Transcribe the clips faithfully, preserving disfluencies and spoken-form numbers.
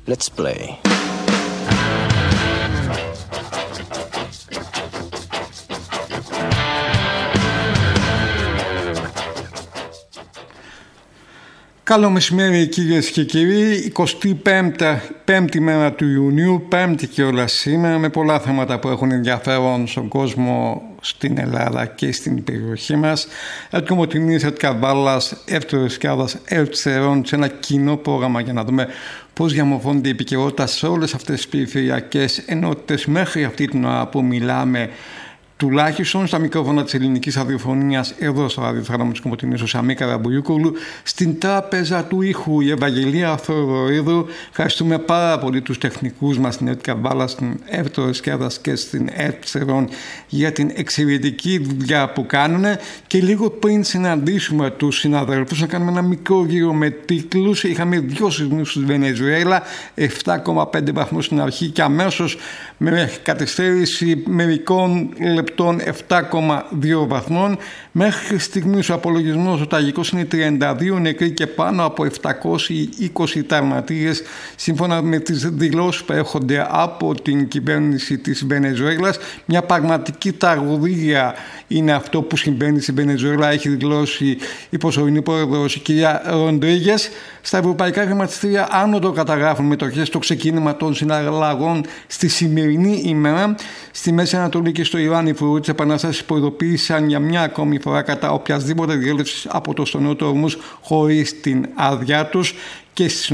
Let's play. Καλό μεσημέρι κυρίες και κύριοι, εικοστή πέμπτη μέρα του Ιουνίου, πέμπτη κιόλας σήμερα, με πολλά θέματα που έχουν ενδιαφέρον στον κόσμο, στην Ελλάδα και στην περιοχή μας. Έρχομαι την Ίσια Καβάλας, Εύτερος Ερτσερών, σε ένα κοινό πρόγραμμα για να δούμε πώς διαμορφώνεται η επικαιρότητα σε όλες αυτές τις περιφερειακές ενότητες μέχρι αυτή την ώρα που μιλάμε. Τουλάχιστον στα μικρόφωνα της ελληνικής ραδιοφωνίας, εδώ στο ραδιοφωνικό μου την ίσο Σαμί Καραμπουλιούκολου, στην τράπεζα του ήχου η Ευαγγελία Θοδωρίδου. Ευχαριστούμε πάρα πολύ τους τεχνικούς μας στην Εύτη Καβάλα, στην Εύτερο Σκέδας και στην Ερτσερών για την εξαιρετική δουλειά που κάνουν. Και λίγο πριν συναντήσουμε τους συναδέλφους, να κάνουμε ένα μικρό γύρο με τίτλους. Είχαμε δύο σεισμούς στη Βενεζουέλα, επτά κόμμα πέντε βαθμούς στην αρχή και αμέσως με καθυστέρηση μερικών λεπτών επτά κόμμα δύο βαθμών. Μέχρι στιγμής ο απολογισμός ο ταγικός είναι τριάντα δύο νεκροί και πάνω από επτακόσιοι είκοσι τραυματίες, σύμφωνα με τις δηλώσεις που έρχονται από την κυβέρνηση της Βενεζουέλας. Μια πραγματική τραγωδία είναι αυτό που συμβαίνει στη Βενεζουέλα, έχει δηλώσει η προσωρινή πρόεδρος η κυρία Ροντρίγκες. Στα ευρωπαϊκά χρηματιστήρια άνω το καταγράφουν μετοχές στο ξεκίνημα των συναλλαγών στη σημερινή ημέρα. Στη Μέση Ανατολή και στο Ιράν οι φρουροί της Επανάστασης προειδοποίησαν για μια ακόμη φορά κατά οποιασδήποτε διέλευση από το στενό του ορμούς χωρίς την άδειά τους. Και στις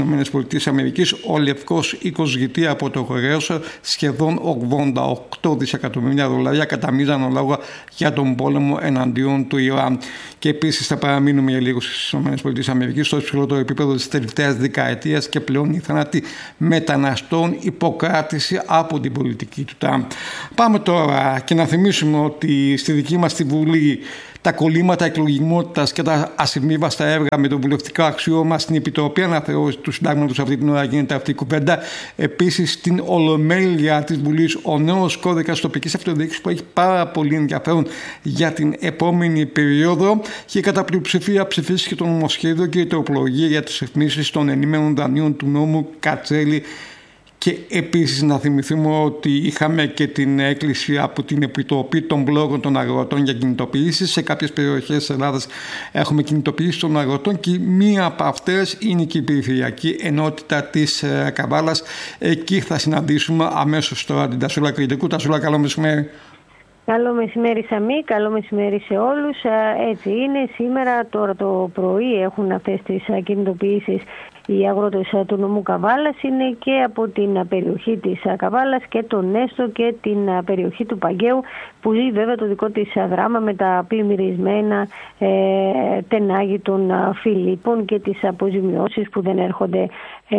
ΗΠΑ ο λευκός οίκος ζητεί από το χρέος σχεδόν ογδόντα οκτώ δισεκατομμύρια δολάρια κατά μείζανο λόγο για τον πόλεμο εναντίον του Ιράν. Και επίσης θα παραμείνουμε για λίγο στις ΗΠΑ στο υψηλότερο επίπεδο της τελευταίας δεκαετίας και πλέον η θάνατη μεταναστών υποκράτηση από την πολιτική του Τραμπ. Πάμε τώρα και να θυμίσουμε ότι στη δική μας τη Βουλή τα κολλήματα εκλογιμότητας και τα ασυμβίβαστα έργα με το βουλευτικό αξίωμα στην Επιτροπή Αναθεώρησης του Συντάγματος αυτή την ώρα γίνεται αυτή η κουβέντα. Επίσης στην Ολομέλεια της Βουλής ο νέος κώδικας τοπικής αυτοδιοίκησης που έχει πάρα πολύ ενδιαφέρον για την επόμενη περίοδο και κατά πλειοψηφία ψηφίστηκε το νομοσχέδιο και η τροπολογία για τις ρυθμίσεις των ενήμερων δανείων του νόμου Κατσέλη. Και επίσης να θυμηθούμε ότι είχαμε και την έκκληση από την Επιτροπή των Μπλόκων των Αγροτών για κινητοποιήσεις. Σε κάποιες περιοχές της Ελλάδας έχουμε κινητοποιήσεις των αγροτών και μία από αυτές είναι και η περιφερειακή ενότητα της Καβάλας. Εκεί θα συναντήσουμε αμέσως τώρα την Τασούλα Κρητικού. Τασούλα, καλό μεσημέρι. Καλό μεσημέρι Σαμί, καλό μεσημέρι σε όλους. Έτσι είναι, σήμερα τώρα το πρωί έχουν αυτές τις κινητοποιήσεις οι αγρότες του νομού Καβάλας, είναι και από την περιοχή της Καβάλας και τον Νέστο και την περιοχή του Παγκαίου, που ζει βέβαια το δικό της δράμα με τα πλημμυρισμένα ε, τενάγη των Φιλίππων και τις αποζημιώσεις που δεν έρχονται ε,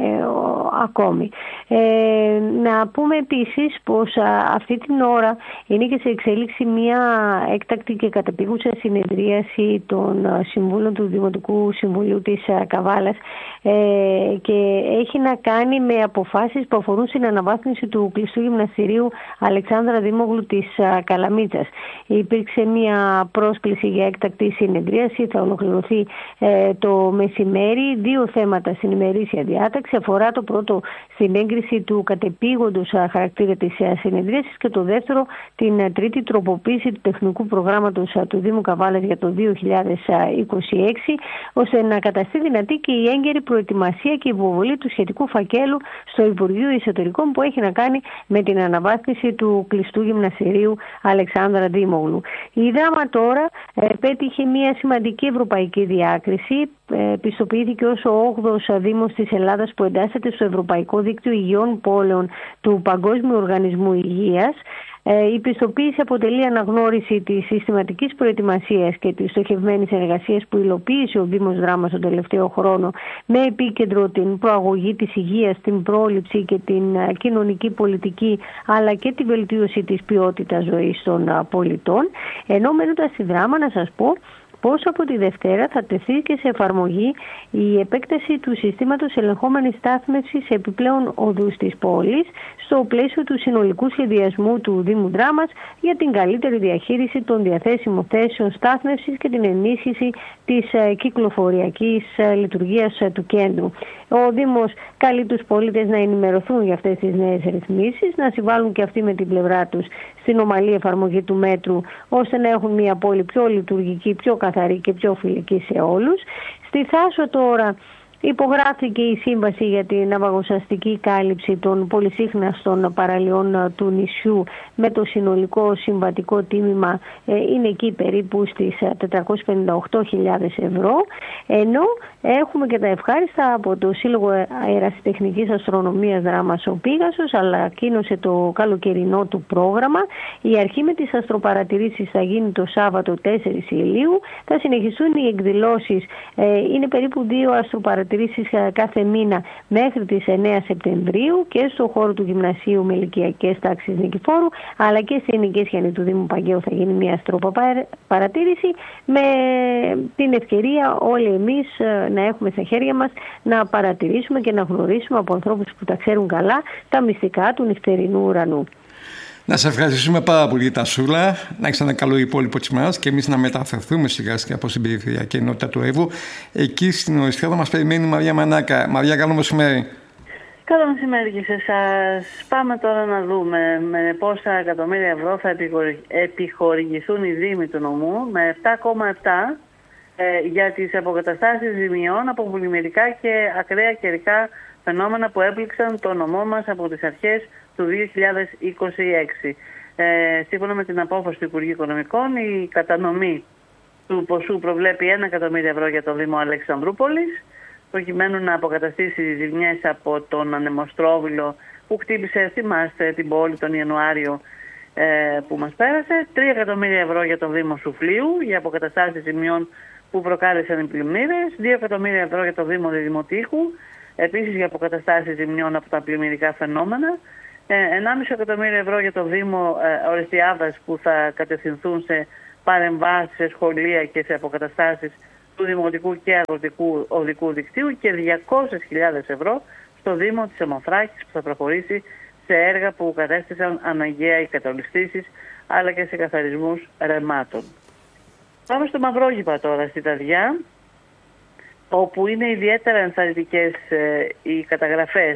ακόμη. Ε, να πούμε επίσης πως α, αυτή την ώρα είναι και σε εξέλιξη μια έκτακτη και κατεπίγουσα συνεδρίαση των συμβούλων του Δημοτικού Συμβουλίου της Καβάλας ε, και έχει να κάνει με αποφάσεις που αφορούν στην αναβάθμιση του κλειστού γυμναστηρίου Αλεξάνδρα Δήμογλου της Καλαμίτσας. Υπήρξε μια πρόσκληση για έκτακτη συνεδρίαση, θα ολοκληρωθεί ε, το μεσημέρι. Δύο θέματα στην ημερήσια διάταξη. Αφορά το πρώτο στην έγκριση του κατεπήγοντος χαρακτήρα της συνεδρίασης και το δεύτερο την τρίτη τροποποίηση του τεχνικού προγράμματος του Δήμου Καβάλας για το δύο χιλιάδες είκοσι έξι, ώστε να καταστεί δυνατή και η έγκαιρη προετοιμασία και υποβολή του σχετικού φακέλου στο Υπουργείο Εσωτερικών που έχει να κάνει με την αναβάθμιση του κλειστού γυμναστηρίου Αλεξάνδρα Δήμογλου. Η δράμα τώρα ε, πέτυχε μια σημαντική ευρωπαϊκή διάκριση. Ε, πιστοποιήθηκε ως ο όγδοος Δήμος της Ελλάδας που εντάσσεται στο Ευρωπαϊκό Δίκτυο Υγιών Πόλεων του Παγκόσμιου Οργανισμού Υγείας. Η πιστοποίηση αποτελεί αναγνώριση της συστηματικής προετοιμασίας και της στοχευμένης εργασίας που υλοποίησε ο Δήμος Δράμας τον τελευταίο χρόνο, με επίκεντρο την προαγωγή της υγείας, την πρόληψη και την κοινωνική πολιτική, αλλά και τη βελτίωση της ποιότητας ζωής των πολιτών. Ενώ μένοντας στη Δράμα, να σας πω πως από τη Δευτέρα θα τεθεί και σε εφαρμογή η επέκταση του συστήματος ελεγχόμενης στάθμευσης σε επιπλέον οδούς της πόλης στο πλαίσιο του συνολικού σχεδιασμού του Δήμου Δράμας για την καλύτερη διαχείριση των διαθέσιμων θέσεων στάθμευσης και την ενίσχυση της κυκλοφοριακής λειτουργίας του κέντρου. Ο Δήμος καλεί τους πολίτες να ενημερωθούν για αυτές τις νέες ρυθμίσεις, να συμβάλλουν και αυτοί με την πλευρά τους στην ομαλή εφαρμογή του μέτρου, ώστε να έχουν μια πόλη πιο λειτουργική, πιο καθαρή και πιο φιλική σε όλους. Στη Θάσο τώρα υπογράφηκε η σύμβαση για την ναυαγοσαστική κάλυψη των πολυσύχναστων παραλιών του νησιού με το συνολικό συμβατικό τίμημα ε, είναι εκεί περίπου στις τετρακόσιες πενήντα οκτώ χιλιάδες ευρώ, ενώ έχουμε και τα ευχάριστα από το Σύλλογο Αερασιτεχνικής Αστρονομίας Δράμας ο Πίγασος, αλλά ανακοίνωσε το καλοκαιρινό του πρόγραμμα. Η αρχή με τις αστροπαρατηρήσεις θα γίνει το Σάββατο τέσσερις Ιουλίου, θα συνεχιστούν οι εκδηλώσεις, ε, είναι περίπου δύο αστροπαρατηρήσεις κάθε μήνα μέχρι τις εννέα Σεπτεμβρίου και στο χώρο του Γυμνασίου με ηλικιακές τάξεις Νικηφόρου, αλλά και στην οικέσιανη του Δήμου Παγκαίου θα γίνει μια αστροπαρατήρηση, με την ευκαιρία όλοι εμείς να έχουμε στα χέρια μας να παρατηρήσουμε και να γνωρίσουμε από ανθρώπους που τα ξέρουν καλά τα μυστικά του νυχτερινού ουρανού. Να σε ευχαριστήσουμε πάρα πολύ, Τασούλα. Να έχεις ένα καλό υπόλοιπο της μέρας και εμείς να μεταφερθούμε σιγά σιγά από την περιφερειακή ενότητα του Εύρου. Εκεί στην Οριστιάδα μας περιμένει η Μαρία Μανάκα. Μαρία, καλό μεσημέρι. Καλό μεσημέρι και σε εσάς. Πάμε τώρα να δούμε με πόσα εκατομμύρια ευρώ θα επιχορηγηθούν οι δήμοι του νομού, με επτά κόμμα επτά ε, για τις αποκαταστάσεις ζημιών από πλημμυρικά και ακραία καιρικά φαινόμενα που έπληξαν το νομό μας από τις αρχές του δύο χιλιάδες είκοσι έξι. Ε, σύμφωνα με την απόφαση του Υπουργείου Οικονομικών, η κατανομή του ποσού προβλέπει ένα εκατομμύριο ευρώ για το Δήμο Αλεξανδρούπολης, προκειμένου να αποκαταστήσει ζημιές από τον ανεμοστρόβιλο που χτύπησε, θυμάστε, την πόλη τον Ιανουάριο ε, που μας πέρασε. τρία εκατομμύρια ευρώ για το Δήμο Σουφλίου για αποκαταστάσεις ζημιών που προκάλεσαν οι πλημμύρες. δύο εκατομμύρια ευρώ για το Δήμο Διδημοτήχου, επίσης για αποκαταστάσεις ζημιών από τα πλημμυρικά φαινόμενα. ενάμιση εκατομμύρια ευρώ για το Δήμο ε, Ορεστιάδας που θα κατευθυνθούν σε παρεμβάσεις, σε σχολεία και σε αποκαταστάσεις του δημοτικού και αγροτικού οδικού δικτύου και διακόσιες χιλιάδες ευρώ στο Δήμο της Αιμοθράκης που θα προχωρήσει σε έργα που κατέστησαν αναγκαία οι κατολιστήσεις αλλά και σε καθαρισμούς ρεμάτων. Πάμε στο Μαυρόγυπα τώρα, στη Δαδιά, όπου είναι ιδιαίτερα ενθαρρυντικές ε, οι καταγραφές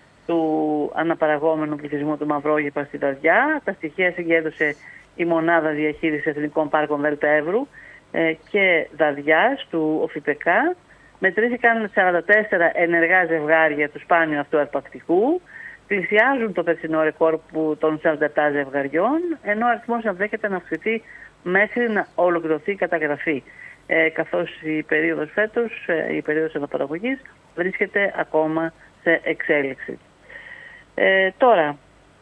του αναπαραγόμενου πληθυσμού του Μαυρόγυπα στη Δαδιά. Τα στοιχεία συγκέντρωσε η Μονάδα Διαχείρισης Εθνικών Πάρκων Δέλτα Εύρου ε, και Δαδιάς του ΟΦΙΠΕΚΑ. Μετρήθηκαν σαράντα τέσσερα ενεργά ζευγάρια του σπάνιου αυτού αρπακτικού. Πλησιάζουν το περσινό ρεκόρ που των σαράντα επτά ζευγαριών, ενώ ο αριθμός ενδέχεται να αυξηθεί μέχρι να ολοκληρωθεί η καταγραφή. Ε, καθώς η περίοδος φέτος, ε, η περίοδος αναπαραγωγής, βρίσκεται ακόμα σε εξέλιξη. Ε, τώρα,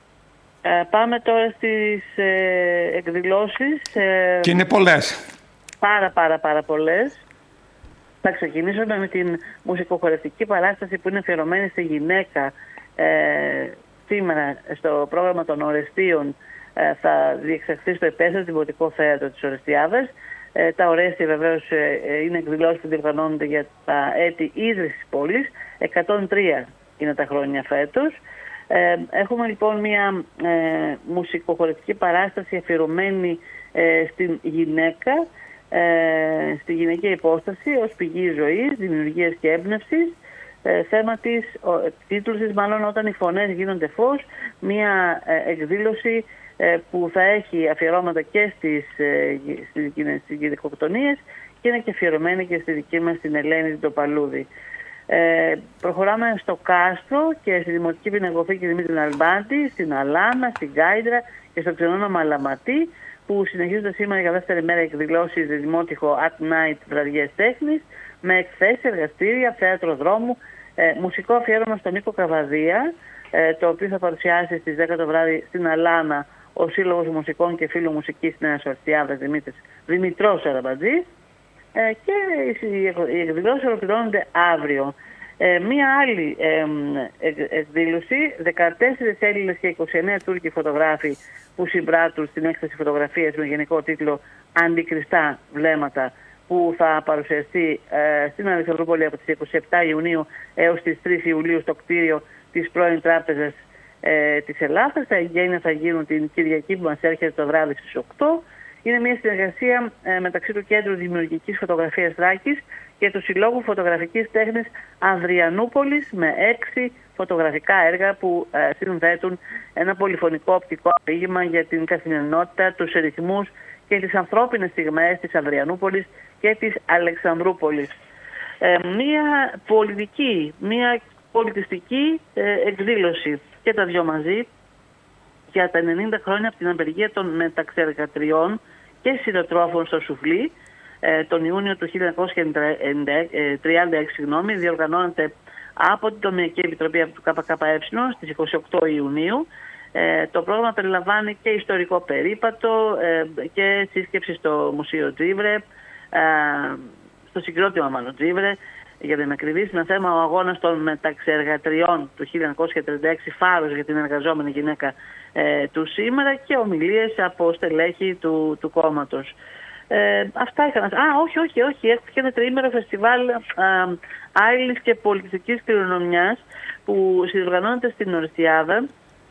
ε, πάμε τώρα στις ε, εκδηλώσεις. Ε, και είναι πολλές. Πάρα πάρα πάρα πολλές. Θα ξεκινήσουμε με την μουσικοχορευτική παράσταση που είναι αφιερωμένη στη γυναίκα. Ε, σήμερα στο πρόγραμμα των Ορεστίων ε, θα διεξαχθεί στο Υπέστρος Δημοτικό Θέατρο της Ορεστιάδας. Ε, τα Ορέστια βεβαίως ε, είναι εκδηλώσεις που διοργανώνονται για τα έτη ίδρυσης της πόλης. εκατόν τρία είναι τα χρόνια φέτος. Ε, έχουμε λοιπόν μια ε, μουσικοχορευτική παράσταση αφιερωμένη ε, στην γυναίκα, ε, στη γυναικεία υπόσταση ως πηγή ζωής, δημιουργίας και έμπνευσης. Ε, θέμα της, ο, τίτλος της μάλλον όταν οι φωνές γίνονται φως, μια ε, εκδήλωση ε, που θα έχει αφιερώματα και στις, ε, στις, στις γυναικοκτονίες και είναι και αφιερωμένη και στη δική μας την Ελένη την Τοπαλούδη. Ε, προχωράμε στο Κάστρο και στη Δημοτική Πινακοθήκη Δημήτρη Ναλμπάντη, στην Αλάνα, στην Κάιντρα και στο ξενώνα Μαλαματή, που συνεχίζονται σήμερα για δεύτερη μέρα εκδηλώσεις δημότυχο At Night βραδιές τέχνης, με εκθέσεις, εργαστήρια, θέατρο δρόμου, ε, μουσικό αφιέρωμα στον Νίκο Καβαδία, ε, το οποίο θα παρουσιάσει στις δέκα το βράδυ στην Αλάνα ο Σύλλογος Μουσικών και Φίλων Μουσικής Νέας Ορεστιάδας Δημητρός Αραμπατζής. Ε, και οι εκδηλώσεις ολοκληρώνονται αύριο. Ε, μία άλλη ε, ε, εκδήλωση, δεκατέσσερις Έλληνες και είκοσι εννέα Τούρκοι φωτογράφοι που συμπράττουν στην έκθεση φωτογραφίας με γενικό τίτλο «Αντικριστά βλέμματα» που θα παρουσιαστεί ε, στην Αλεξανδρούπολη από τις είκοσι επτά Ιουνίου έως τις τρεις Ιουλίου στο κτίριο της πρώην Τράπεζας ε, της Ελλάδας. Τα εγγένεια θα γίνουν την Κυριακή που μας έρχεται το βράδυ στις οκτώ. Είναι μια συνεργασία ε, μεταξύ του Κέντρου Δημιουργικής Φωτογραφίας Θράκης και του Συλλόγου Φωτογραφικής Τέχνης Ανδριανούπολης, με έξι φωτογραφικά έργα που ε, συνθέτουν ένα πολυφωνικό οπτικό αφήγημα για την καθημερινότητα, τους ρυθμούς και τις ανθρώπινες στιγμές της Ανδριανούπολης και της Αλεξανδρούπολης. Ε, μια πολιτική, μια πολιτιστική ε, εκδήλωση και τα δυο μαζί για τα ενενήντα χρόνια από την απεργία των μεταξεργατριών και σιδηροτρόφων στο Σουφλί ε, τον Ιούνιο του χίλια εννιακόσια τριάντα έξι, συγγνώμη, διοργανώνεται από την Τομεακή Επιτροπή του ΚΚΕ στις είκοσι οκτώ Ιουνίου. Ε, το πρόγραμμα περιλαμβάνει και ιστορικό περίπατο ε, και σύσκεψη στο Μουσείο Τζίβρε, ε, στο συγκρότημα μάλλον Τζίβρε, για την ακριβή, με θέμα ο αγώνας των μεταξεργατριών του χίλια εννιακόσια τριάντα έξι, φάρος για την εργαζόμενη γυναίκα ε, του σήμερα, και ομιλίες από στελέχη του, του κόμματος. Ε, αυτά είχα να... Α, όχι, όχι, όχι. Έχει και ένα τριήμερο φεστιβάλ άειλης και πολιτιστικής κληρονομιάς που συνδιοργανώνεται στην Ορεστιάδα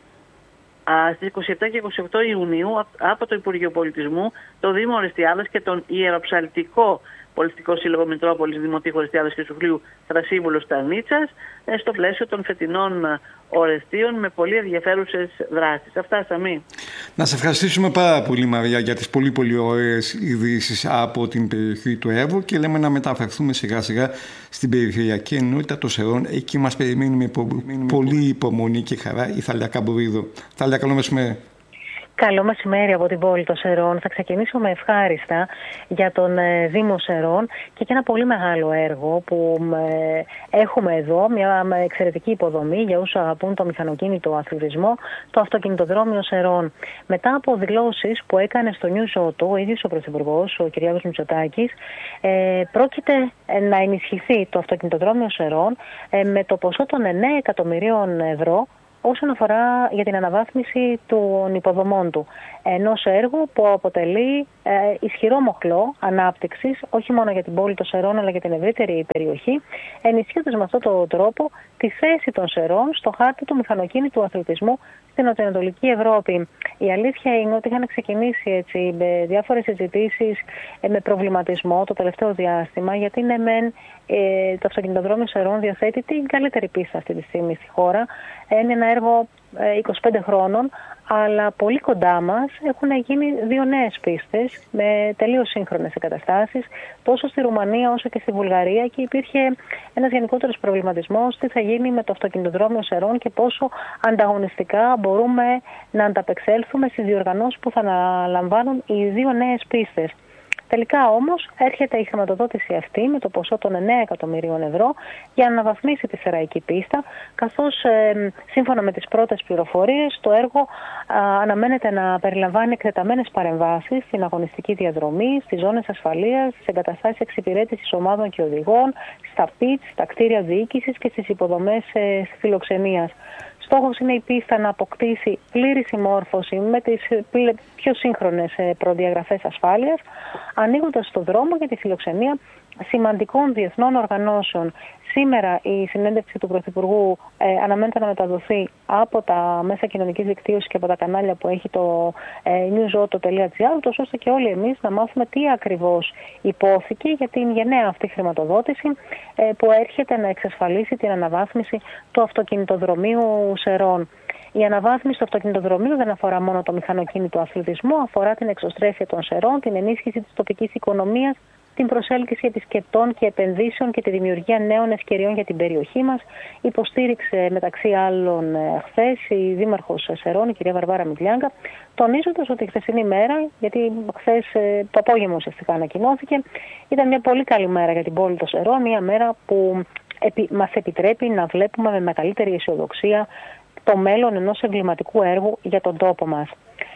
στις είκοσι επτά και είκοσι οκτώ Ιουνίου από το Υπουργείο Πολιτισμού, το Δήμο Ορεστιάδας και τον Ιεροψαλτικό Πολιτιστικό Σύλλογο Μητρόπολης Δημοτήχου Ορεστιάδας και Σουφλίου Θρασίβουλος Στανίτσας, στο πλαίσιο των φετινών Ορεστίων, με πολύ ενδιαφέρουσες δράσεις. Αυτά, Σαμή. Να σε ευχαριστήσουμε πάρα πολύ, Μαρία, για τις πολύ πολύ ωραίες ειδήσεις από την περιοχή του Εύρου, και λέμε να μεταφερθούμε σιγά σιγά στην περιφερειακή ενότητα των Σερών. Εκεί μας περιμένει με πολύ υπομονή και χαρά η Θαλιά Καμπουρίδου. Θαλιά, καλό μεσημέρι. Καλό μεσημέρι από την πόλη των Σερών. Θα ξεκινήσω με ευχάριστα για τον ε, Δήμο Σερών και για ένα πολύ μεγάλο έργο που ε, έχουμε εδώ, μια με εξαιρετική υποδομή για όσους αγαπούν το μηχανοκίνητο αθλητισμό, το αυτοκινητοδρόμιο Σερών. Μετά από δηλώσεις που έκανε στο News Auto ο ίδιος ο Πρωθυπουργός, ο Κυριάκος Μητσοτάκης, ε, πρόκειται να ενισχυθεί το αυτοκινητοδρόμιο Σερών ε, με το ποσό των εννέα εκατομμυρίων ευρώ όσον αφορά για την αναβάθμιση των υποδομών του. Ενός έργου που αποτελεί ε, ισχυρό μοχλό ανάπτυξης, όχι μόνο για την πόλη των Σερών, αλλά για την ευρύτερη περιοχή, ενισχύοντας με αυτόν τον τρόπο τη θέση των Σερών στο χάρτη του μηχανοκίνητου αθλητισμού στην νοτιοανατολική Ευρώπη. Η αλήθεια είναι ότι είχαν ξεκινήσει έτσι, με διάφορες συζητήσεις, ε, με προβληματισμό το τελευταίο διάστημα, γιατί ναι, μεν, ε, το αυτοκινητοδρόμιο Σερών διαθέτει την καλύτερη πίστα αυτή τη στιγμή στη χώρα. Είναι ένα έργο είκοσι πέντε χρόνων, αλλά πολύ κοντά μας έχουν γίνει δύο νέες πίστες με τελείως σύγχρονες εγκαταστάσεις, τόσο στη Ρουμανία όσο και στη Βουλγαρία, και υπήρχε ένας γενικότερος προβληματισμός τι θα γίνει με το αυτοκινητοδρόμιο Σερών και πόσο ανταγωνιστικά μπορούμε να ανταπεξέλθουμε στις διοργανώσεις που θα αναλαμβάνουν οι δύο νέες πίστες. Τελικά όμως έρχεται η χρηματοδότηση αυτή με το ποσό των εννέα εκατομμυρίων ευρώ για να αναβαθμίσει τη Σεραϊκή πίστα, καθώς ε, σύμφωνα με τις πρώτες πληροφορίες το έργο α, αναμένεται να περιλαμβάνει εκτεταμένες παρεμβάσεις στην αγωνιστική διαδρομή, στις ζώνες ασφαλείας, στις εγκαταστάσεις εξυπηρέτησης ομάδων και οδηγών, στα πιτς, στα κτίρια διοίκησης και στις υποδομές ε, φιλοξενίας. Στόχος είναι η πίστα να αποκτήσει πλήρη συμμόρφωση με τις πιο σύγχρονες προδιαγραφές ασφάλειας, ανοίγοντας το δρόμο για τη φιλοξενία σημαντικών διεθνών οργανώσεων. Σήμερα η συνέντευξη του Πρωθυπουργού ε, αναμένεται να μεταδοθεί από τα μέσα κοινωνικής δικτύωσης και από τα κανάλια που έχει το ε, newsauto τελεία gr, ώστε και όλοι εμείς να μάθουμε τι ακριβώς υπόθηκε για την γενναία αυτή χρηματοδότηση ε, που έρχεται να εξασφαλίσει την αναβάθμιση του αυτοκινητοδρομίου Σερών. Η αναβάθμιση του αυτοκινητοδρομίου δεν αφορά μόνο το μηχανοκίνητο αθλητισμό, αφορά την εξωστρέφεια των Σερών, την ενίσχυση της τοπικής οικονομίας, την προσέλκυση επισκεπτών και επενδύσεων και τη δημιουργία νέων ευκαιριών για την περιοχή μας. Υποστήριξε μεταξύ άλλων χθες η Δήμαρχος Σερών, η κυρία Βαρβάρα Μιλιάγκα, τονίζοντας ότι η χθεσινή μέρα, γιατί χθες το απόγευμα ουσιαστικά ανακοινώθηκε, ήταν μια πολύ καλή μέρα για την πόλη των Σερών, μια μέρα που μας επιτρέπει να βλέπουμε με μεγαλύτερη αισιοδοξία το μέλλον ενός εμβληματικού έργου για τον τόπο μας.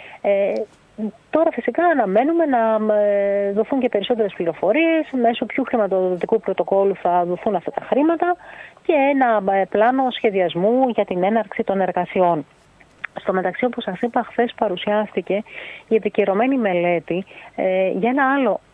Ε, Τώρα φυσικά αναμένουμε να δοθούν και περισσότερες πληροφορίες, μέσω ποιου χρηματοδοτικού πρωτοκόλλου θα δοθούν αυτά τα χρήματα και ένα πλάνο σχεδιασμού για την έναρξη των εργασιών. Στο μεταξύ, όπως σας είπα, χθες παρουσιάστηκε η επικαιρωμένη μελέτη ε, για ένα άλλο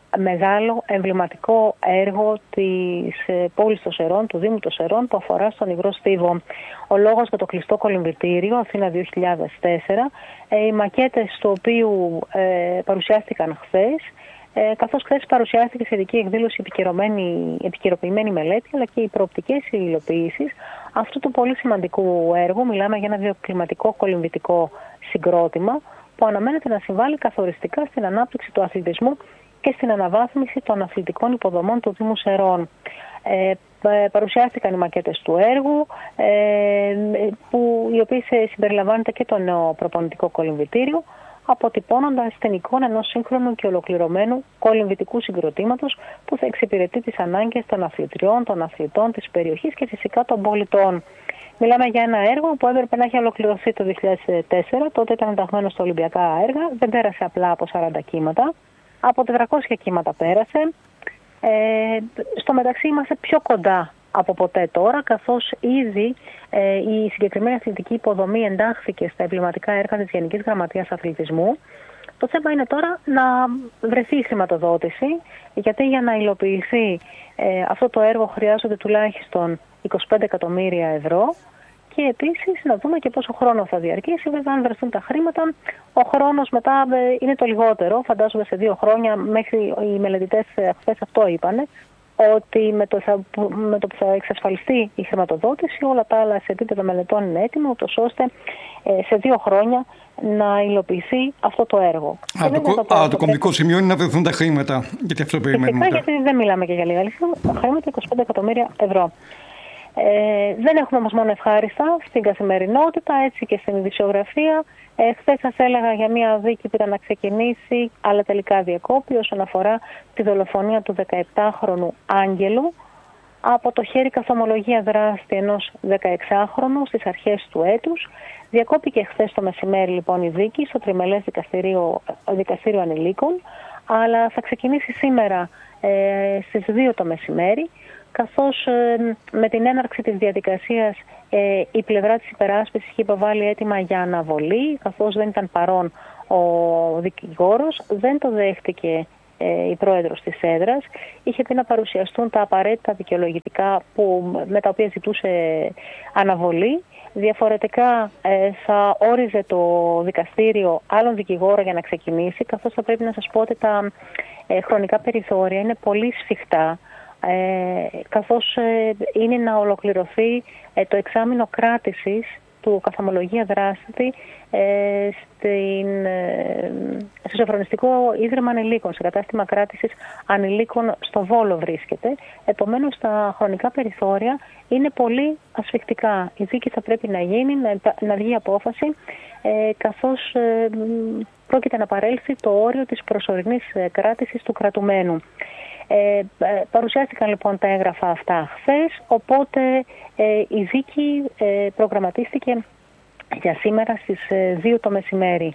μεγάλο εμβληματικό έργο της πόλης των Σερών, του Δήμου των Σερών, που αφορά στον Υγρό Στίβο. Ο λόγος για το κλειστό κολυμβητήριο Αθήνα δύο χιλιάδες τέσσερα, οι μακέτες του οποίου ε, παρουσιάστηκαν χθες, ε, καθώς χθες παρουσιάστηκε σε ειδική εκδήλωση επικαιροποιημένη μελέτη, αλλά και οι προοπτικές υλοποίησεις αυτού του πολύ σημαντικού έργου. Μιλάμε για ένα βιοκλιματικό κολυμβητικό συγκρότημα που αναμένεται να συμβάλλει καθοριστικά στην ανάπτυξη του αθλητισμού και στην αναβάθμιση των αθλητικών υποδομών του Δήμου Σερών. Ε, παρουσιάστηκαν οι μακέτες του έργου, ε, που, οι οποίες συμπεριλαμβάνεται και το νέο προπονητικό κολυμβητήριο, αποτυπώνοντας την εικόνα ενός σύγχρονου και ολοκληρωμένου κολυμβητικού συγκροτήματος που θα εξυπηρετεί τις ανάγκες των αθλητριών, των αθλητών της περιοχής και φυσικά των πολιτών. Μιλάμε για ένα έργο που έπρεπε να έχει ολοκληρωθεί το δύο χιλιάδες τέσσερα, τότε ήταν ενταγμένο στα Ολυμπιακά έργα, δεν πέρασε απλά από σαράντα κύματα, από τετρακόσια κύματα πέρασε. Ε, στο μεταξύ είμαστε πιο κοντά από ποτέ τώρα, καθώς ήδη ε, η συγκεκριμένη αθλητική υποδομή εντάχθηκε στα εμβληματικά έργα της Γενικής Γραμματείας Αθλητισμού. Το θέμα είναι τώρα να βρεθεί η χρηματοδότηση, γιατί για να υλοποιηθεί ε, αυτό το έργο χρειάζονται τουλάχιστον είκοσι πέντε εκατομμύρια ευρώ. Και επίσης να δούμε και πόσο χρόνο θα διαρκήσει. Βέβαια, αν βρεθούν τα χρήματα, ο χρόνος μετά είναι το λιγότερο. Φαντάζομαι σε δύο χρόνια, μέχρι οι μελετητές χθες αυτό είπανε, ότι με το, θα, με το που θα εξασφαλιστεί η χρηματοδότηση, όλα τα άλλα σε επίπεδο μελετών είναι έτοιμα, ούτως ώστε ε, σε δύο χρόνια να υλοποιηθεί αυτό το έργο. Α, το, το, α, το κομβικό σημείο είναι να βρεθούν τα χρήματα, γιατί αυτό περιμένουμε. Φυσικά, γιατί δεν μιλάμε και για λίγα χρήματα, είκοσι πέντε εκατομμύρια ευρώ. Ε, δεν έχουμε όμως μόνο ευχάριστα στην καθημερινότητα, έτσι και στην ειδησιογραφία. Ε, χθες σας έλεγα για μια δίκη που ήταν να ξεκινήσει, αλλά τελικά διακόπη, όσον αφορά τη δολοφονία του δεκαεπτάχρονου Άγγελου από το χέρι καθομολογία δράστη ενός δεκαεξάχρονου στις αρχές του έτους. Διακόπηκε χθες το μεσημέρι λοιπόν η δίκη στο τριμελές δικαστήριο, δικαστήριο ανηλίκων, αλλά θα ξεκινήσει σήμερα ε, στις δύο το μεσημέρι, καθώς ε, με την έναρξη της διαδικασίας ε, η πλευρά της υπεράσπισης είχε υποβάλει αίτημα για αναβολή, καθώς δεν ήταν παρόν ο δικηγόρος, δεν το δέχτηκε ε, η πρόεδρος της έδρας, είχε πει να παρουσιαστούν τα απαραίτητα δικαιολογητικά που, με τα οποία ζητούσε αναβολή. Διαφορετικά ε, θα όριζε το δικαστήριο άλλον δικηγόρο για να ξεκινήσει, καθώς θα πρέπει να σας πω ότι τα ε, χρονικά περιθώρια είναι πολύ σφιχτά, Ε, καθώς ε, είναι να ολοκληρωθεί ε, το εξάμηνο κράτησης του καθομολογία δράστη ε, στην, ε, στο Σοφρονιστικό Ίδρυμα Ανηλίκων, σε κατάστημα κράτησης ανηλίκων στο Βόλο βρίσκεται. Επομένως τα χρονικά περιθώρια είναι πολύ ασφιχτικά. Η δίκη θα πρέπει να γίνει, να, να βγει απόφαση, ε, καθώς ε, πρόκειται να παρέλθει το όριο της προσωρινής ε, κράτησης του κρατουμένου. Ε, παρουσιάστηκαν λοιπόν τα έγγραφα αυτά χθες, οπότε ε, η δίκη ε, προγραμματίστηκε για σήμερα στις ε, δύο το μεσημέρι.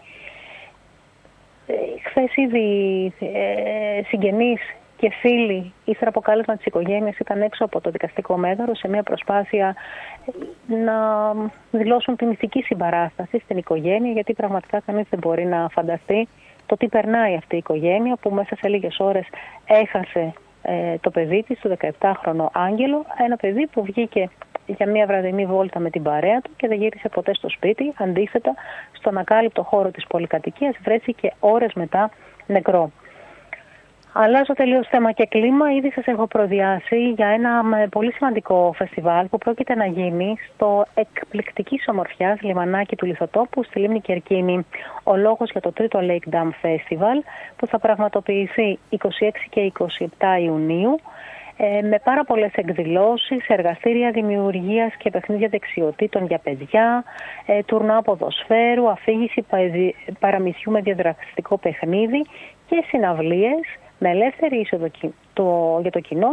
Ε, χθες ήδη ε, συγγενείς και φίλοι, ύστερα από κάλεσμα της οικογένειας, ήταν έξω από το δικαστικό μέδωρο σε μια προσπάθεια να δηλώσουν την ηθική συμπαράσταση στην οικογένεια, γιατί πραγματικά κανείς δεν μπορεί να φανταστεί το τι περνάει αυτή η οικογένεια που μέσα σε λίγες ώρες έχασε ε, το παιδί της, το δεκαεπτάχρονο Άγγελο, ένα παιδί που βγήκε για μια βραδινή βόλτα με την παρέα του και δεν γύρισε ποτέ στο σπίτι. Αντίθετα, στον ακάλυπτο χώρο της πολυκατοικίας βρέθηκε ώρες μετά νεκρό. Αλλάζω τελείως θέμα και κλίμα. Ήδη σας έχω προδιάσει για ένα πολύ σημαντικό φεστιβάλ που πρόκειται να γίνει στο εκπληκτικής ομορφιάς λιμανάκι του Λιθοτόπου στη Λίμνη Κερκίνη. Ο λόγος για το τρίτο Lake Dam Festival που θα πραγματοποιηθεί είκοσι έξι και είκοσι επτά Ιουνίου ε, με πάρα πολλές εκδηλώσεις, εργαστήρια δημιουργίας και παιχνίδια δεξιοτήτων για παιδιά, ε, τουρνά ποδοσφαίρου, αφήγηση παραμυθιού με διαδραστικό παιχνίδι και συναυλίες με ελεύθερη είσοδο το, για το κοινό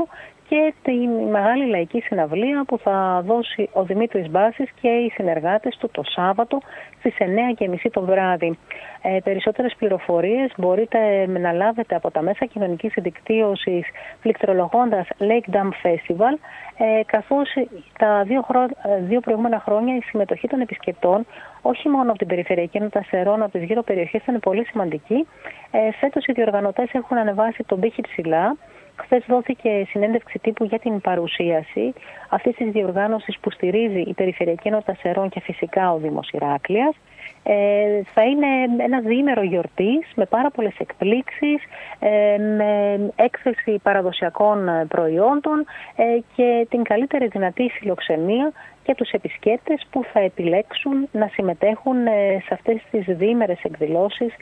και την μεγάλη λαϊκή συναυλία που θα δώσει ο Δημήτρης Μπάσης και οι συνεργάτες του το Σάββατο στις εννιά και μισή το βράδυ. Ε, περισσότερες πληροφορίες μπορείτε να λάβετε από τα μέσα κοινωνικής δικτύωσης πληκτρολογώντας Lake Dam Festival, ε, καθώς τα δύο, χρό... δύο προηγούμενα χρόνια η συμμετοχή των επισκεπτών όχι μόνο από την Περιφερειακή Ενότητα Σερών, από τις γύρω περιοχές ήταν πολύ σημαντική. Ε, φέτος οι διοργανωτές έχουν ανεβάσει τον πύχη ψηλά. Χθες δόθηκε συνέντευξη τύπου για την παρουσίαση αυτής της διοργάνωσης που στηρίζει η Περιφερειακή Ενότητα Σερών και φυσικά ο Δήμος Ηράκλειας. Ε, θα είναι ένα διήμερο γιορτής με πάρα πολλές εκπλήξεις, ε, με έκθεση παραδοσιακών προϊόντων ε, και την καλύτερη δυνατή φιλοξενία για τους επισκέπτες που θα επιλέξουν να συμμετέχουν ε, σε αυτές τις διήμερες εκδηλώσεις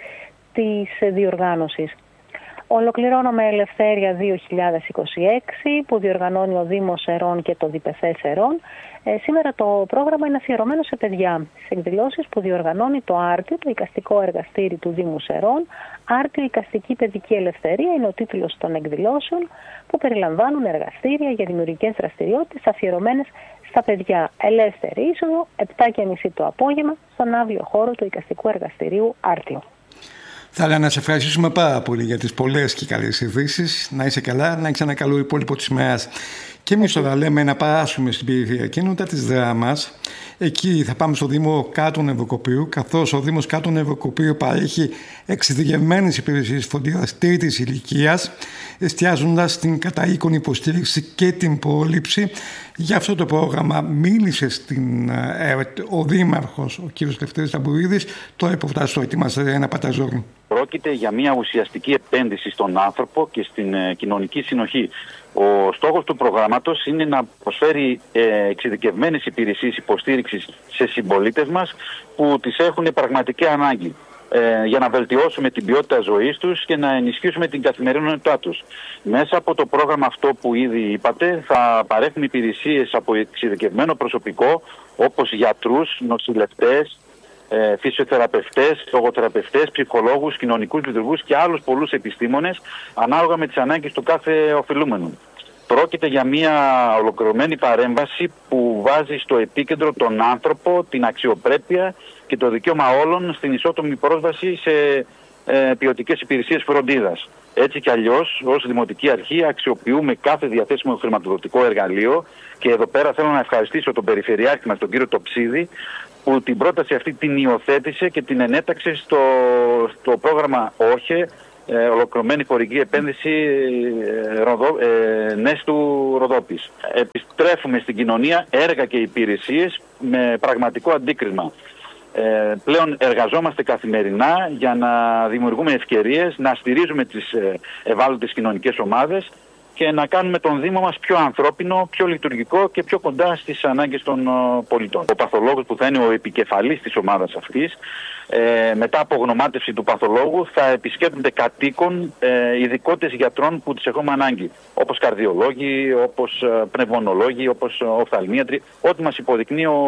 της διοργάνωσης. Ολοκληρώνω με Ελευθέρια δύο χιλιάδες είκοσι έξι που διοργανώνει ο Δήμος Σερών και το ΔΠΘ Σερών. Ε, σήμερα το πρόγραμμα είναι αφιερωμένο σε παιδιά. Σε εκδηλώσεις που διοργανώνει το Άρτιο, το εικαστικό εργαστήρι του Δήμου Σερών. Άρτιο Εικαστική Παιδική Ελευθερία είναι ο τίτλος των εκδηλώσεων που περιλαμβάνουν εργαστήρια για δημιουργικές δραστηριότητες αφιερωμένες στα παιδιά. Ελεύθερη είσοδο, επτά και μισή το απόγευμα, στον αύριο χώρο του εικαστικού εργαστηρίου Άρτιο. Θα ήθελα να σε ευχαριστήσουμε πάρα πολύ για τις πολλές και καλές ειδήσεις. Να είσαι καλά, να έχεις ένα καλό υπόλοιπο της ημέρας. Και εμείς τώρα λέμε να παράσουμε στην Περιφερειακή Ενότητα της Δράμας. Εκεί θα πάμε στο Δήμο Κάτω Νευροκοπείου, καθώς ο Δήμος Κάτω Νευροκοπείου παρέχει εξειδικευμένες υπηρεσίες φροντίδας τρίτης ηλικίας, εστιάζοντας στην καταοίκον υποστήριξη και την πρόληψη. Για αυτό το πρόγραμμα μίλησε στην ΕΡΤ ο Δήμαρχος, ο κ. Λευτέρης Ταμπουρίδης. Τώρα υποφτάσω, ετοιμάζεται ένα παταζόρι. Πρόκειται για μια ουσιαστική επένδυση στον άνθρωπο και στην ε, κοινωνική συνοχή. Ο στόχος του προγράμματος είναι να προσφέρει ε, εξειδικευμένες υπηρεσίες υποστήριξης σε συμπολίτες μας που τις έχουν πραγματική ανάγκη ε, για να βελτιώσουμε την ποιότητα ζωής τους και να ενισχύσουμε την καθημερινότητά τους. Μέσα από το πρόγραμμα αυτό που ήδη είπατε θα παρέχουμε υπηρεσίες από εξειδικευμένο προσωπικό όπως γιατρούς, νοσηλευτές, Ε, φυσιοθεραπευτές, λογοθεραπευτές, ψυχολόγους, κοινωνικούς λειτουργούς και άλλους πολλούς επιστήμονες ανάλογα με τις ανάγκες του κάθε οφειλούμενου. Πρόκειται για μια ολοκληρωμένη παρέμβαση που βάζει στο επίκεντρο τον άνθρωπο, την αξιοπρέπεια και το δικαίωμα όλων στην ισότιμη πρόσβαση σε ε, ποιοτικές υπηρεσίες φροντίδας. Έτσι κι αλλιώς, ως Δημοτική Αρχή αξιοποιούμε κάθε διαθέσιμο χρηματοδοτικό εργαλείο και εδώ πέρα θέλω να ευχαριστήσω τον Περιφερειάρχη μας, τον κύριο Τοψίδη, που την πρόταση αυτή την υιοθέτησε και την ενέταξε στο, στο πρόγραμμα ΟΧΕ, ε, ολοκληρωμένη χορηγική επένδυση ε, Ροδο, ε, Νέστου Ροδόπης. Επιστρέφουμε στην κοινωνία έργα και υπηρεσίες με πραγματικό αντίκρισμα. Ε, πλέον εργαζόμαστε καθημερινά για να δημιουργούμε ευκαιρίες, να στηρίζουμε τις ε, ευάλωτες κοινωνικές ομάδες και να κάνουμε τον Δήμο μας πιο ανθρώπινο, πιο λειτουργικό και πιο κοντά στις ανάγκες των uh, πολιτών. Ο παθολόγος που θα είναι ο επικεφαλής της ομάδας αυτής, ε, μετά από γνωμάτευση του παθολόγου θα επισκέπτονται κατοίκων ε, ειδικότητες γιατρών που τις έχουμε ανάγκη, όπως καρδιολόγοι, όπως uh, πνευμονολόγοι, όπως uh, οφθαλμίατροι, ό,τι μας υποδεικνύει ο,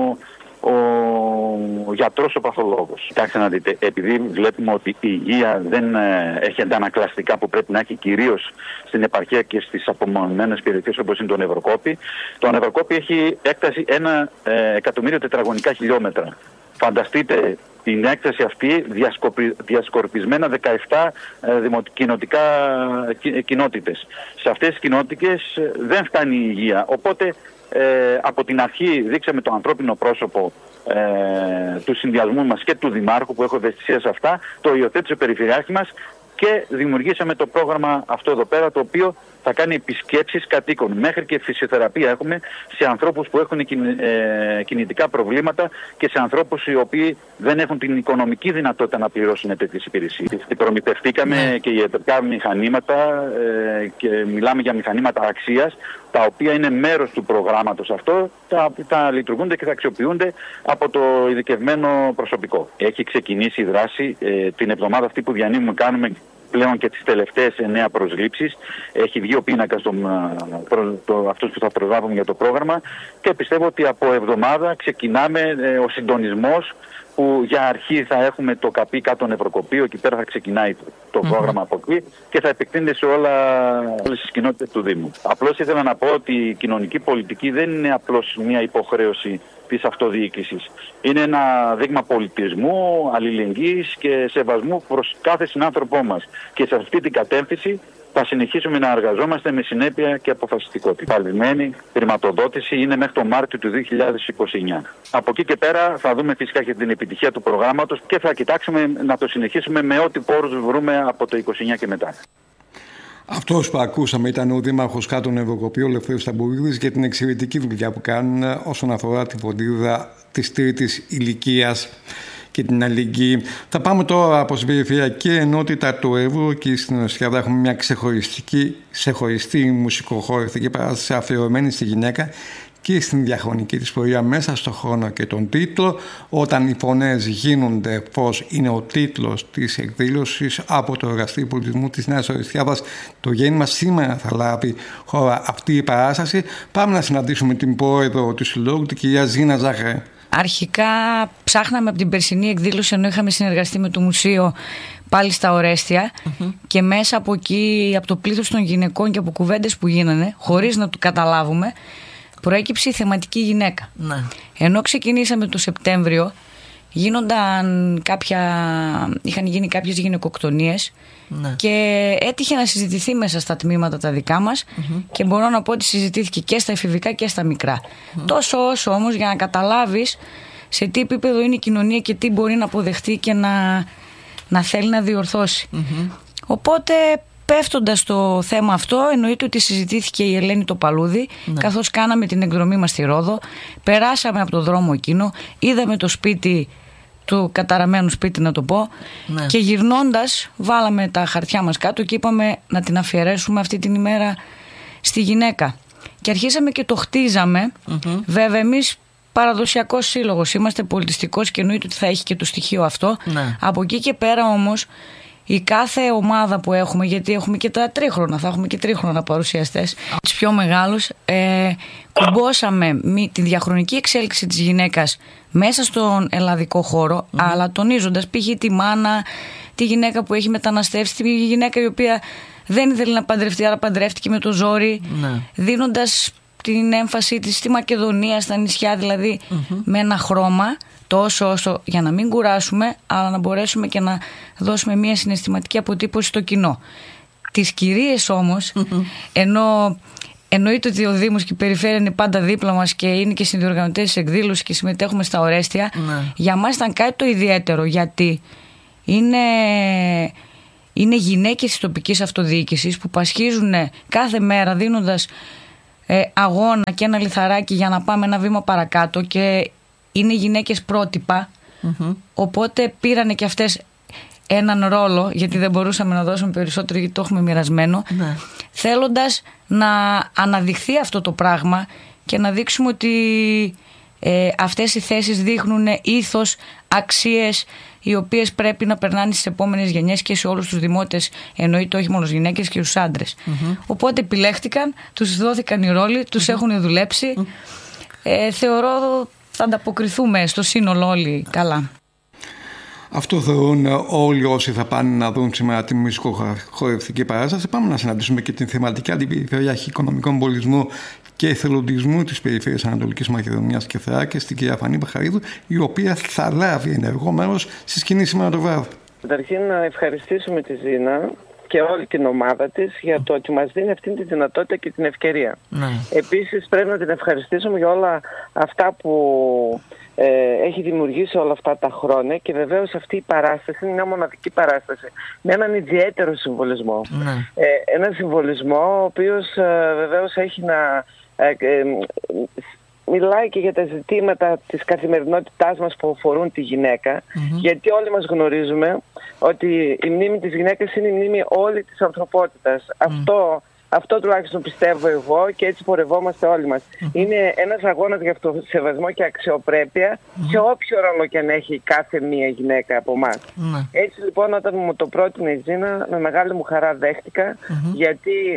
ο γιατρός, ο παθολόγος. Κοιτάξτε να δείτε, επειδή βλέπουμε ότι η υγεία δεν ε, έχει αντανακλαστικά που πρέπει να έχει κυρίως στην επαρχία και στις απομονωμένες περιοχές όπως είναι το Νευροκόπη, το Νευροκόπη έχει έκταση ένα ε, εκατομμύριο τετραγωνικά χιλιόμετρα. Φανταστείτε την έκταση αυτή διασκορπισμένα δεκαεπτά ε, δημοκοινοτικά κοινότητες. Σε αυτές τις κοινότητες δεν φτάνει η υγεία, οπότε Ε, από την αρχή δείξαμε το ανθρώπινο πρόσωπο ε, του συνδυασμού μας και του Δημάρχου που έχω ευαισθησία σε αυτά, το υιοθέτησε ο Περιφερειάρχης μας και δημιουργήσαμε το πρόγραμμα αυτό εδώ πέρα, το οποίο θα κάνει επισκέψεις κατοίκων. Μέχρι και φυσιοθεραπεία έχουμε σε ανθρώπους που έχουν ε, κινητικά προβλήματα και σε ανθρώπους οι οποίοι δεν έχουν την οικονομική δυνατότητα να πληρώσουν τέτοιες υπηρεσίες. Προμηθευτήκαμε και ιατρικά μηχανήματα ε, και μιλάμε για μηχανήματα αξίας, τα οποία είναι μέρος του προγράμματος αυτό, τα, τα λειτουργούνται και θα αξιοποιούνται από το ειδικευμένο προσωπικό. Έχει ξεκινήσει η δράση ε, την εβδομάδα αυτή που διανύμουμε, κάνουμε πλέον και τις τελευταίες εννέα προσλήψεις. Έχει βγει ο πίνακας αυτός που θα προσλάβουμε για το πρόγραμμα και πιστεύω ότι από εβδομάδα ξεκινάμε ε, ο συντονισμός που για αρχή θα έχουμε το ΚΑΠΗ κάτω νευροκοπείο, εκεί πέρα θα ξεκινάει το, το mm-hmm. πρόγραμμα από εκεί και θα επεκτείνεται σε όλα, όλες τις κοινότητες του Δήμου. Απλώς ήθελα να πω ότι η κοινωνική πολιτική δεν είναι απλώς μια υποχρέωση της αυτοδιοίκησης. Είναι ένα δείγμα πολιτισμού, αλληλεγγύης και σεβασμού προς κάθε συνάνθρωπό μας. Και σε αυτή την κατεύθυνση θα συνεχίσουμε να εργαζόμαστε με συνέπεια και αποφασιστικότητα. Η παλαιμένη χρηματοδότηση είναι μέχρι το Μάρτιο του δύο χιλιάδες είκοσι εννιά. Από εκεί και πέρα θα δούμε φυσικά και την επιτυχία του προγράμματος και θα κοιτάξουμε να το συνεχίσουμε με ό,τι πόρους βρούμε από το είκοσι εννιά και μετά. Αυτός που ακούσαμε ήταν ο Δήμαρχος Κάτω Νευροκοπείου Ελευθέριος Ταμπουρίδης για την εξαιρετική δουλειά που κάνουν όσον αφορά τη φροντίδα της τρίτης ηλικίας και την αλληλεγγύη. Θα πάμε τώρα από την περιφερειακή ενότητα του Εύρου και στην Οσιάδα έχουμε μια ξεχωριστική, ξεχωριστή μουσικοχορευτική παράσταση αφιερωμένη στη γυναίκα και στην διαχρονική της πορεία μέσα στον χρόνο και τον τίτλο. Όταν οι φωνές γίνονται φως είναι ο τίτλος της εκδήλωσης από το Εργαστήριο Πολιτισμού της Νέας Ορεστιάδας. Το γέννημα σήμερα θα λάβει χώρα αυτή η παράσταση. Πάμε να συναντήσουμε την πρόεδρο του Συλλόγου, την κυρία Ζήνα Ζάχαρη. Αρχικά ψάχναμε από την περσινή εκδήλωση, ενώ είχαμε συνεργαστεί με το μουσείο πάλι στα Ορέστια mm-hmm. και μέσα από εκεί, από το πλήθος των γυναικών και από κουβέντες που γίνανε, χωρίς να το καταλάβουμε, προέκυψε η θεματική γυναίκα. Ναι. Ενώ ξεκινήσαμε το Σεπτέμβριο, γίνονταν κάποια, είχαν γίνει κάποιες γυναικοκτονίες ναι. και έτυχε να συζητηθεί μέσα στα τμήματα τα δικά μας mm-hmm. και μπορώ να πω ότι συζητήθηκε και στα εφηβικά και στα μικρά. Mm-hmm. Τόσο όσο όμως για να καταλάβεις σε τι επίπεδο είναι η κοινωνία και τι μπορεί να αποδεχτεί και να, να θέλει να διορθώσει. Mm-hmm. Οπότε πέφτοντας στο θέμα αυτό, εννοείται ότι συζητήθηκε η Ελένη το Παλούδι, ναι. καθώς κάναμε την εκδρομή μας στη Ρόδο, περάσαμε από το δρόμο εκείνο, είδαμε το σπίτι του καταραμένου σπίτι να το πω ναι. και γυρνώντας βάλαμε τα χαρτιά μας κάτω και είπαμε να την αφιερέσουμε αυτή την ημέρα στη γυναίκα. Και αρχίσαμε και το χτίζαμε, mm-hmm. βέβαια εμείς παραδοσιακός σύλλογος, είμαστε πολιτιστικός και εννοείται ότι θα έχει και το στοιχείο αυτό. Ναι. Από εκεί και πέρα όμως η κάθε ομάδα που έχουμε, γιατί έχουμε και τα τρίχρονα, θα έχουμε και τρίχρονα παρουσιαστές, τους πιο μεγάλους, ε, κουμπώσαμε τη διαχρονική εξέλιξη της γυναίκας μέσα στον ελλαδικό χώρο, mm-hmm. αλλά τονίζοντας π.χ. τη μάνα, τη γυναίκα που έχει μεταναστεύσει, τη γυναίκα η οποία δεν ήθελε να παντρευτεί, άρα παντρεύτηκε με το ζόρι, mm-hmm. δίνοντας την έμφαση της στη Μακεδονία, στα νησιά, δηλαδή mm-hmm. με ένα χρώμα, τόσο όσο για να μην κουράσουμε, αλλά να μπορέσουμε και να δώσουμε μια συναισθηματική αποτύπωση στο κοινό. Τις κυρίες όμως, mm-hmm. ενώ εννοείται ότι ο Δήμος και η Περιφέρεια είναι πάντα δίπλα μας και είναι και συνδιοργανωτές της εκδήλωσης και συμμετέχουμε στα Ορέστια, mm-hmm. για μας ήταν κάτι το ιδιαίτερο, γιατί είναι, είναι γυναίκες της τοπικής αυτοδιοίκησης που πασχίζουν κάθε μέρα δίνοντας ε, αγώνα και ένα λιθαράκι για να πάμε ένα βήμα παρακάτω και είναι γυναίκες πρότυπα, mm-hmm. οπότε πήρανε και αυτές έναν ρόλο, γιατί δεν μπορούσαμε να δώσουμε περισσότερο γιατί το έχουμε μοιρασμένο, ναι. θέλοντας να αναδειχθεί αυτό το πράγμα και να δείξουμε ότι ε, αυτές οι θέσεις δείχνουν ήθος, αξίες οι οποίες πρέπει να περνάνε στις επόμενες γενιές και σε όλους τους δημότες, εννοείται όχι μόνο γυναίκες και στους άντρες. Mm-hmm. Οπότε επιλέχτηκαν, τους δόθηκαν οι ρόλοι, τους mm-hmm. έχουν δουλέψει. Mm-hmm. Ε, θεωρώ θα ανταποκριθούμε στο σύνολο όλοι καλά. Αυτό θεωρούν όλοι όσοι θα πάνε να δουν σήμερα τη μουσικοχορευτική παράσταση. Πάμε να συναντήσουμε και την θεματική αντιπεριφερειάρχη οικονομικών πολιτισμού και εθελοντισμού της Περιφέρειας Ανατολικής Μακεδονίας και Θράκης, την κυρία Φανή Μπαχαρίδου, η οποία θα λάβει ενεργό μέρος στη σκηνή σήμερα το βράδυ. Καταρχήν να ευχαριστήσουμε τη Ζήνα και όλη την ομάδα της για το ότι μας δίνει αυτή τη δυνατότητα και την ευκαιρία. Ναι. Επίσης πρέπει να την ευχαριστήσουμε για όλα αυτά που ε, έχει δημιουργήσει όλα αυτά τα χρόνια και βεβαίως αυτή η παράσταση είναι μια μοναδική παράσταση με έναν ιδιαίτερο συμβολισμό. Ναι. Ε, ένα συμβολισμό ο οποίος ε, βεβαίως έχει να... Ε, ε, μιλάει και για τα ζητήματα της καθημερινότητάς μας που αφορούν τη γυναίκα, mm-hmm. γιατί όλοι μας γνωρίζουμε ότι η μνήμη της γυναίκας είναι η μνήμη όλη της ανθρωπότητας. Mm. Αυτό, αυτό τουλάχιστον πιστεύω εγώ και έτσι πορευόμαστε όλοι μας. Mm. Είναι ένας αγώνας για αυτοσεβασμό και αξιοπρέπεια mm. σε όποιο ρόλο και αν έχει κάθε μία γυναίκα από εμάς. Mm. Έτσι λοιπόν όταν μου το πρότεινε η Ζήνα, με μεγάλη μου χαρά δέχτηκα, mm-hmm. γιατί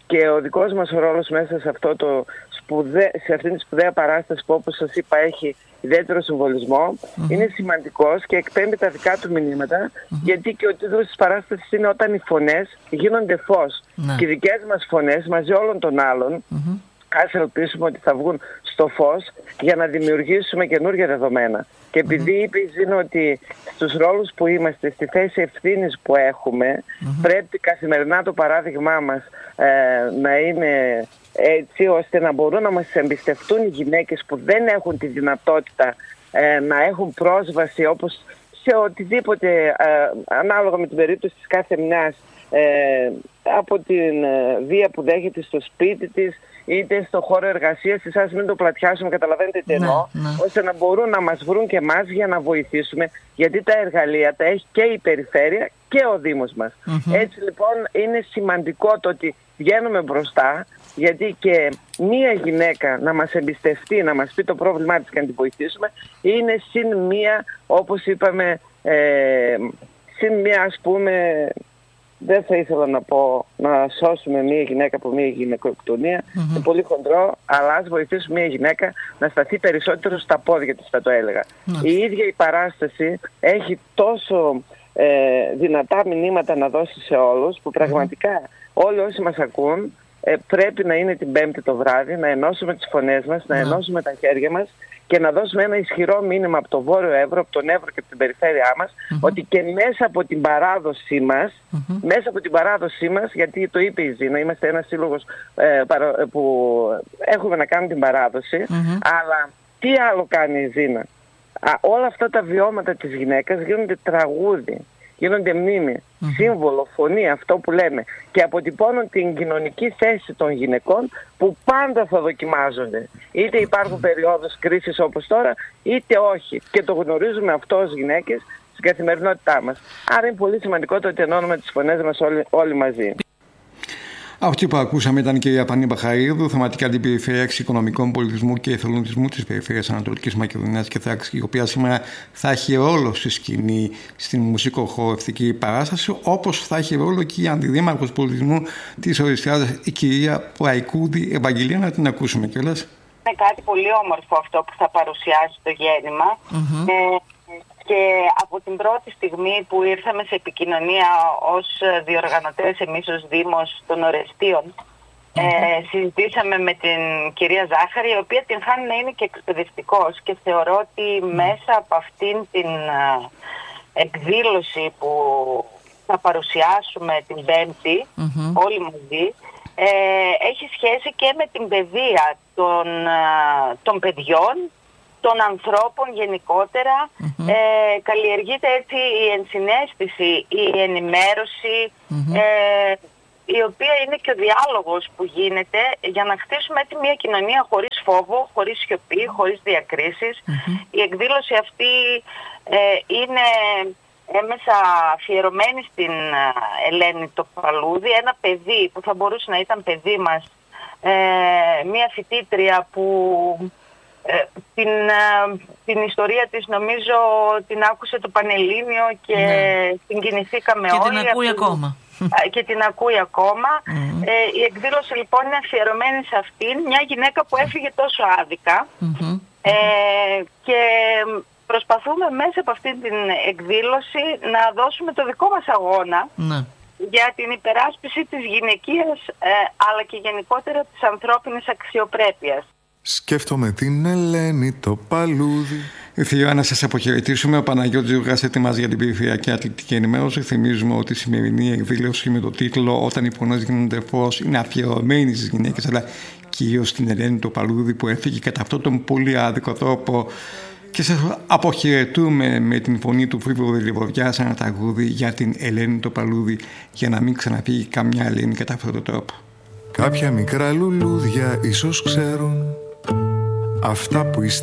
και ο δικός μας ρόλος μέσα σε, αυτό το σπουδέ, σε αυτήν τη σπουδαία παράσταση που, όπως σας είπα, έχει ιδιαίτερο συμβολισμό, mm-hmm. είναι σημαντικός και εκπέμπει τα δικά του μηνύματα, mm-hmm. γιατί και ο τίτλος της παράστασης είναι «Όταν οι φωνές γίνονται φως». Mm-hmm. Και οι δικές μας φωνές μαζί όλων των άλλων, mm-hmm. ας ελπίσουμε ότι θα βγουν στο φως για να δημιουργήσουμε καινούργια δεδομένα. Και επειδή mm-hmm. είπε η Ζήνα ότι στους ρόλους που είμαστε, στη θέση ευθύνης που έχουμε, mm-hmm. πρέπει καθημερινά το παράδειγμά μας ε, να είναι έτσι ώστε να μπορούν να μας εμπιστευτούν οι γυναίκες που δεν έχουν τη δυνατότητα ε, να έχουν πρόσβαση όπως σε οτιδήποτε ε, ανάλογα με την περίπτωση της κάθε μιας, ε, από την ε, βία που δέχεται στο σπίτι της είτε στο χώρο εργασίας της, ας μην το πλατιάσουμε, καταλαβαίνετε τι εννοώ, ναι, ναι. ώστε να μπορούν να μας βρουν και εμάς για να βοηθήσουμε, γιατί τα εργαλεία τα έχει και η περιφέρεια και ο Δήμος μας. Mm-hmm. Έτσι λοιπόν είναι σημαντικό το ότι βγαίνουμε μπροστά, γιατί και μία γυναίκα να μας εμπιστευτεί, να μας πει το πρόβλημά της και να την βοηθήσουμε, είναι συν μία, όπως είπαμε, ε, συν μία, ας πούμε, δεν θα ήθελα να πω να σώσουμε μία γυναίκα από μία γυναικοκτονία, mm-hmm. είναι πολύ χοντρό, αλλά ας βοηθήσουμε μία γυναίκα να σταθεί περισσότερο στα πόδια της, θα το έλεγα. Mm-hmm. Η ίδια η παράσταση έχει τόσο ε, δυνατά μηνύματα να δώσει σε όλους, που πραγματικά mm-hmm. όλοι όσοι μας ακούν ε, πρέπει να είναι την Πέμπτη το βράδυ, να ενώσουμε τις φωνές μας, να mm-hmm. ενώσουμε τα χέρια μας και να δώσουμε ένα ισχυρό μήνυμα από το Βόρειο Εύρο, από τον Εύρο και από την περιφέρειά μας, mm-hmm. ότι και μέσα από την παράδοσή μας, mm-hmm. μέσα από την παράδοσή μας, γιατί το είπε η Ζήνα, είμαστε ένας σύλλογος ε, παρα, που έχουμε να κάνουμε την παράδοση, mm-hmm. αλλά τι άλλο κάνει η Ζήνα? Α, όλα αυτά τα βιώματα της γυναίκας γίνονται τραγούδι, γίνονται μνήμη, mm-hmm. σύμβολο, φωνή, αυτό που λέμε, και αποτυπώνουν την κοινωνική θέση των γυναικών που πάντα θα δοκιμάζονται. Είτε υπάρχουν περιόδους κρίσης όπως τώρα, είτε όχι. Και το γνωρίζουμε αυτό ως γυναίκες στην καθημερινότητά μας. Άρα είναι πολύ σημαντικό το ότι ενώνουμε τις φωνές μας όλοι, όλοι μαζί. Αυτή που ακούσαμε ήταν η κυρία Πανή Μπαχαρίδου, θεματική αντιπεριφερειάρχης οικονομικών, πολιτισμού και εθελοντισμού της Περιφέρειας Ανατολικής Μακεδονίας και Θράκης, η οποία σήμερα θα έχει ρόλο στη σκηνή στην μουσικοχορευτική παράσταση, όπως θα έχει ρόλο και η αντιδήμαρχος πολιτισμού της Οριστιάδας, η κυρία Πραϊκούδη. Ευαγγελία, να την ακούσουμε κιόλας. Είναι κάτι πολύ όμορφο αυτό που θα παρουσιάσει το γέννημα. Mm-hmm. Ε, Και από την πρώτη στιγμή που ήρθαμε σε επικοινωνία ως διοργανωτές εμείς ως Δήμος των Ορεστίων, mm-hmm. ε, συζητήσαμε με την κυρία Ζάχαρη, η οποία την χάνει να είναι και εκπαιδευτικός, και θεωρώ ότι mm-hmm. μέσα από αυτήν την uh, εκδήλωση που θα παρουσιάσουμε την Πέμπτη, mm-hmm. όλοι μαζί, ε, έχει σχέση και με την παιδεία των, uh, των παιδιών, των ανθρώπων γενικότερα. Mm-hmm. ε, καλλιεργείται έτσι η ενσυναίσθηση, η ενημέρωση, mm-hmm. ε, η οποία είναι και ο διάλογος που γίνεται για να χτίσουμε έτσι μια κοινωνία χωρίς φόβο, χωρίς σιωπή, χωρίς διακρίσεις. Mm-hmm. Η εκδήλωση αυτή ε, είναι έμεσα αφιερωμένη στην Ελένη Τοπαλούδη, ένα παιδί που θα μπορούσε να ήταν παιδί μας, ε, μια φοιτήτρια που Ε, την, ε, την ιστορία της νομίζω την άκουσε το Πανελλήνιο και ναι. συγκινηθήκαμε και όλοι. Και την ακούει από... ακόμα. Και την ακούει ακόμα. Mm. Ε, η εκδήλωση λοιπόν είναι αφιερωμένη σε αυτήν, μια γυναίκα που έφυγε τόσο άδικα. Mm-hmm. Ε, και προσπαθούμε μέσα από αυτή την εκδήλωση να δώσουμε το δικό μας αγώνα mm. για την υπεράσπιση της γυναικείας ε, αλλά και γενικότερα της ανθρώπινης αξιοπρέπειας. Σκέφτομαι την Ελένη Τοπαλούδη. Ήρθε η ώρα να σας αποχαιρετήσουμε. Ο Παναγιώτης Ζουγάς ετοιμάζει για την περιφερειακή αθλητική ενημέρωση. Θυμίζουμε ότι η σημερινή εκδήλωση με το τίτλο «Όταν οι φωνές γίνονται φως» είναι αφιερωμένη στις γυναίκες, αλλά κυρίως στην Ελένη Τοπαλούδη, που έφυγε κατά αυτόν τον πολύ άδικο τρόπο. Και σας αποχαιρετούμε με την φωνή του Φίβου Δελιβοριά σε ένα τραγούδι για την Ελένη Τοπαλούδη, για να μην ξαναφύγει καμιά Ελένη κατά αυτόν τον τρόπο. Κάποια μικρά λουλούδια ίσως ξέρουν αυτά που ύστερα